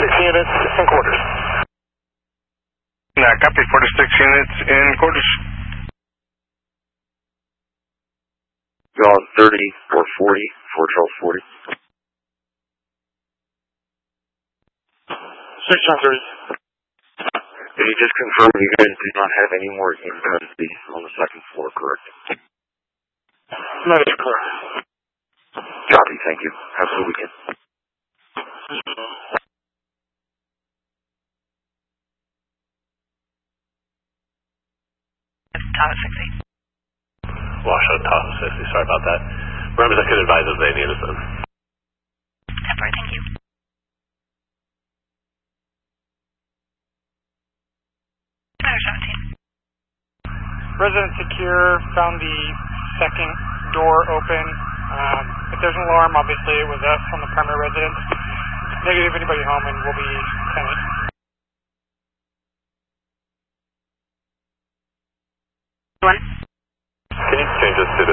46 units in quarters. Copy, 46 units in quarters. Gone 30 for 40, 4 Charles 40. 6 on 30. Can you just confirm you guys do not have any more emergency on the second floor, correct? That is correct. Copy, thank you. Have a good weekend. Tower 60. Washoe, Tower 60, sorry about that. Remember, I could advise if they need us then. Temporary, thank you. Tower 17. Resident secure, found the second door open. If there's an alarm, obviously it was us on the primary residence. Negative, anybody home, and we'll be tenant. Can you change this to the